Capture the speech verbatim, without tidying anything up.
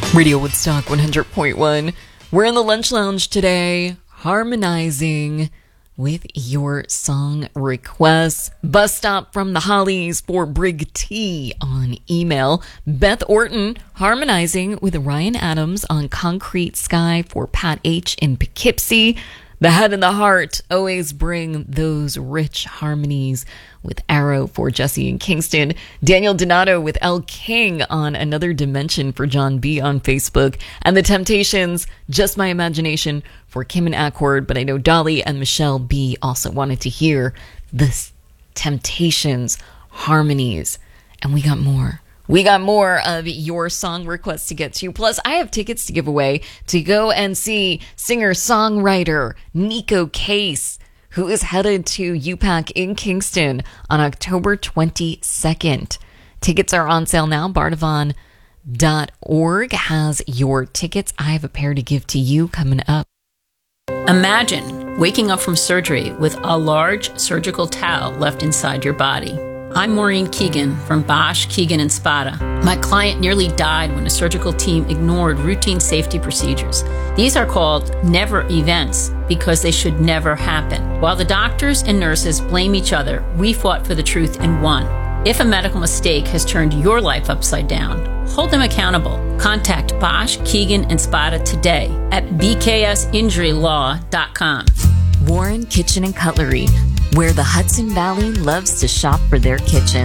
Radio Woodstock one hundred point one. We're in the lunch lounge today, harmonizing with your song requests. Bus stop from the Hollies for Brig T on email. Beth Orton harmonizing with Ryan Adams on Concrete Sky for Pat H in Poughkeepsie. The Head and the Heart always bring those rich harmonies with Arrow for Jesse in Kingston. Daniel Donato with El King on Another Dimension for John B on Facebook. And The Temptations, Just My Imagination for Kim and Accord. But I know Dolly and Michelle B also wanted to hear the Temptations harmonies. And we got more. We got more of your song requests to get to. Plus, I have tickets to give away to go and see singer-songwriter Nico Case, who is headed to U PAC in Kingston on October twenty-second. Tickets are on sale now. Bardavon dot org has your tickets. I have a pair to give to you coming up. Imagine waking up from surgery with a large surgical towel left inside your body. I'm Maureen Keegan from Bosch, Keegan and Spada. My client nearly died when a surgical team ignored routine safety procedures. These are called never events because they should never happen. While the doctors and nurses blame each other, we fought for the truth and won. If a medical mistake has turned your life upside down, hold them accountable. Contact Bosch, Keegan and Spada today at b k s injury law dot com. Warren Kitchen and Cutlery, where the Hudson Valley loves to shop for their kitchen.